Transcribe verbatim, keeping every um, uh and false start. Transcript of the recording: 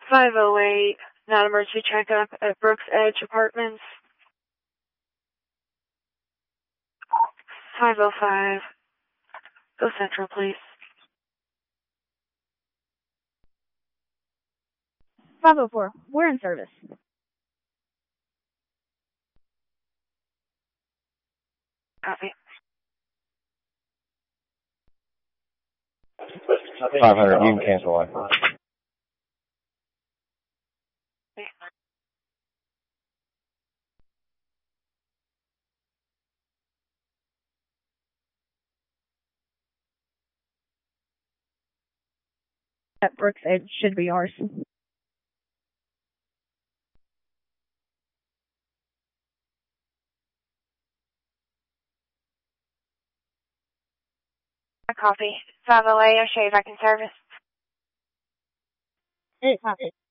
five oh eight, non-emergency checkup at Brooks Edge Apartments. five oh five, go Central, please. five oh four, we're in service. Copy. five hundred, you can cancel life. At Brooks Edge should be ours. Copy. five oh eight, O'Shea back in service. Hey, copy.